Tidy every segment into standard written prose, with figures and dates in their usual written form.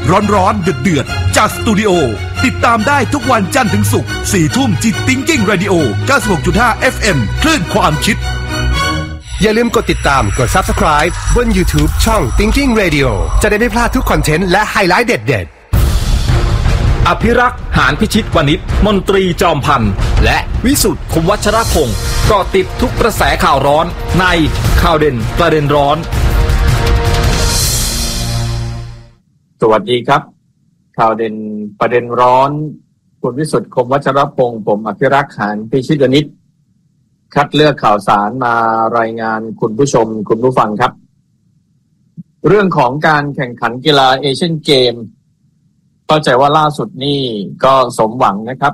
ร้อนๆเดือดๆจากสตูดิโอติดตามได้ทุกวันจันทร์ถึงศุกร์ 4 ทุ่มที่ Thinking Radio 96.5 FM คลื่นความคิดอย่าลืมกดติดตามกด Subscribe บน YouTube ช่อง Thinking Radio จะได้ไม่พลาดทุกคอนเทนต์และไฮไลท์เด็ดๆอภิรักษ์หานพิชิตวณิชมนตรีจอมพันธ์และวิสุทธิ์คมวัชรพงศ์ก็ติดทุกกระแสข่าวร้อนในข่าวเด่นประเด็นร้อนสวัสดีครับข่าวเด่นประเด็นร้อนคุณวิสุทธิ์คมวัชรพงศ์ผมอภิรักษ์หานพิชิตวณิชคัดเลือกข่าวสารมารายงานคุณผู้ชมคุณผู้ฟังครับเรื่องของการแข่งขันกีฬาเอเชียนเกมเข้าใจว่าล่าสุดนี่ก็สมหวังนะครับ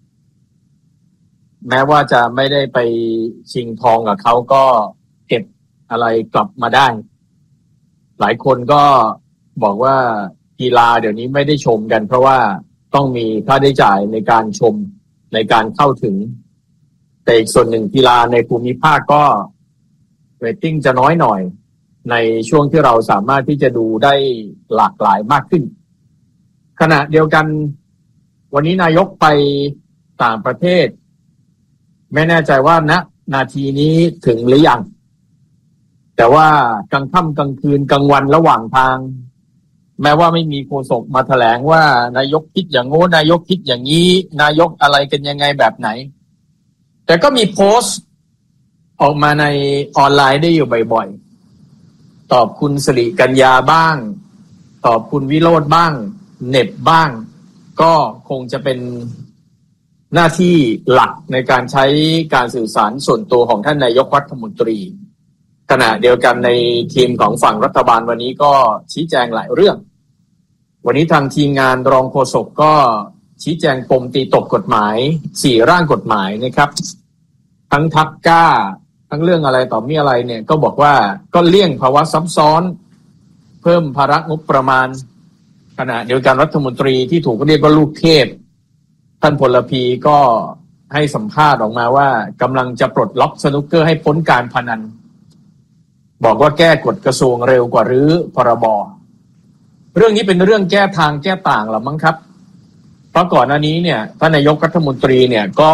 แม้ว่าจะไม่ได้ไปชิงทองกับเขาก็เก็บอะไรกลับมาได้หลายคนก็บอกว่ากีฬาเดี๋ยวนี้ไม่ได้ชมกันเพราะว่าต้องมีค่าใช้จ่ายในการชมในการเข้าถึงแต่อีกส่วนหนึ่งกีฬาในภูมิภาคก็เรตติ้งจะน้อยหน่อยในช่วงที่เราสามารถที่จะดูได้หลากหลายมากขึ้นขณะเดียวกันวันนี้นายกไปต่างประเทศไม่แน่ใจว่าณนาทีนี้ถึงหรือยังแต่ว่ากลางค่ำกลางคืนกลางวันระหว่างทางแม้ว่าไม่มีโฆษกมาแถลงว่านายกคิดอย่างโน้นนายกคิดอย่างนี้นายกอะไรกันยังไงแบบไหนแต่ก็มีโพสต์ออกมาในออนไลน์ได้อยู่บ่อยๆตอบคุณสิริกัญญาบ้างตอบคุณวิโรจน์บ้างเน็บบ้างก็คงจะเป็นหน้าที่หลักในการใช้การสื่อสารส่วนตัวของท่านนายกรัฐมนตรีขณะเดียวกันในทีมของฝั่งรัฐบาลวันนี้ก็ชี้แจงหลายเรื่องวันนี้ทางทีมงานรองโฆษกก็ชี้แจงปมตีตกกฎหมาย4ร่างกฎหมายนะครับทั้งทับก้าทั้งเรื่องอะไรต่อมีอะไรเนี่ยก็บอกว่าก็เลี่ยงภาวะซับซ้อนเพิ่มภาระงบประมาณขณะเดียวกันรัฐมนตรีที่ถูกเรียกว่าลูกเทพท่านพลพีก็ให้สัมภาษณ์ออกมาว่ากำลังจะปลดล็อกสนุกเกอร์ให้พ้นการพนันบอกว่าแก้กฎกระทรวงเร็วกว่ารื้อพรบเรื่องนี้เป็นเรื่องแก้ทางแก้ต่างหรือมั้งครับเพราะก่อนหน้านี้เนี่ยท่านนายกรัฐมนตรีเนี่ยก็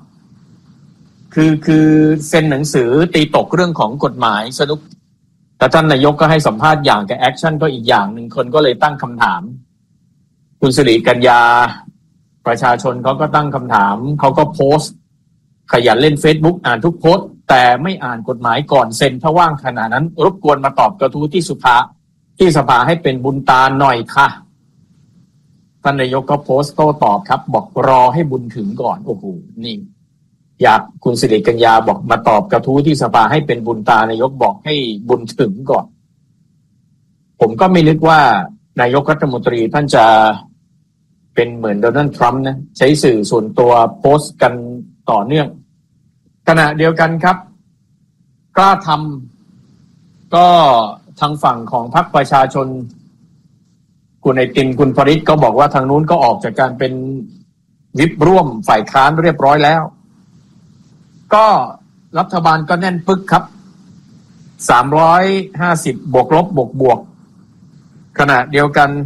คือเซ็นหนังสือตีตกเรื่องของกฎหมายสนุกแต่ท่านนายกก็ให้สัมภาษณ์อย่างกับแอคชั่นก็อีกอย่างหนึ่งคนก็เลยตั้งคำถามคุณสิริกัญญาประชาชนเขาก็ตั้งคำถามเขาก็โพสต์ขยันเล่น Facebook อ่านทุกโพสต์แต่ไม่อ่านกฎหมายก่อนเซ็นถ้าว่างขนาดนั้นรบกวนมาตอบกระทู้ที่สภาให้เป็นบุญตาหน่อยค่ะท่านนายกก็โพสต์โต้ตอบครับบอกรอให้บุญถึงก่อนโอ้โหนี่อยากคุณสิริกัญญาบอกมาตอบกระทู้ที่สภาให้เป็นบุญตานายกบอกให้บุญถึงก่อนผมก็ไม่นึกว่านายกรัฐมนตรีท่านจะเป็นเหมือนโดนัลด์ทรัมป์นะใช้สื่อส่วนตัวโพสต์กันต่อเนื่องขณะเดียวกันครับกล้าทำก็ทางฝั่งของพรรคประชาชนคุณไอติมคุณพริตก็บอกว่าทางนู้นก็ออกจากการเป็นวิปร่วมฝ่ายค้านเรียบร้อยแล้วก็รัฐบาลก็แน่นปึกครับ350บวกลบบวกขณะเดียวกัน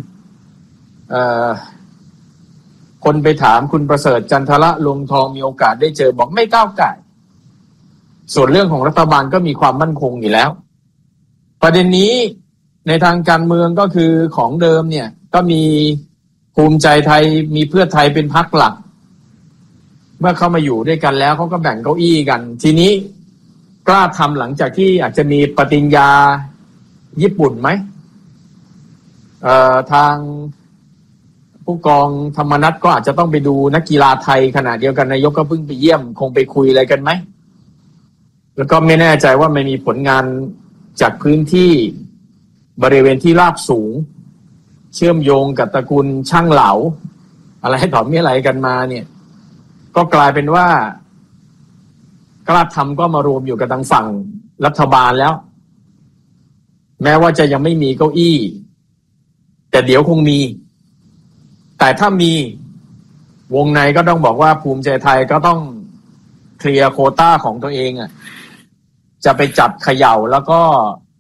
คนไปถามคุณประเสริฐจันทระลวงทองมีโอกาสได้เจอบอกไม่ก้าวไก่ส่วนเรื่องของรัฐบาลก็มีความมั่นคงอยู่แล้วประเด็นนี้ในทางการเมืองก็คือของเดิมเนี่ยก็มีภูมิใจไทยมีเพื่อไทยเป็นพรรคหลักเมื่อเข้ามาอยู่ด้วยกันแล้วเขาก็แบ่งเก้าอี้กันทีนี้กล้าทำหลังจากที่อาจจะมีปฏิญญาญี่ปุ่นไหมทางผู้กองธรรมนัสก็อาจจะต้องไปดูนักกีฬาไทยขณะเดียวกันนายกก็เพิ่งไปเยี่ยมคงไปคุยอะไรกันไหมแล้วก็ไม่แน่ใจว่าไม่มีผลงานจากพื้นที่บริเวณที่ราบสูงเชื่อมโยงกับตระกูลช่างเหลาอะไรต่อมีอะไรกันมาเนี่ยก็กลายเป็นว่ากล้าทำก็มารวมอยู่กับทางฝั่งรัฐบาลแล้วแม้ว่าจะยังไม่มีเก้าอี้แต่เดี๋ยวคงมีแต่ถ้ามีวงในก็ต้องบอกว่าภูมิใจไทยก็ต้องเคลียร์โควต้าของตัวเองอ่ะจะไปจับเขย่าแล้วก็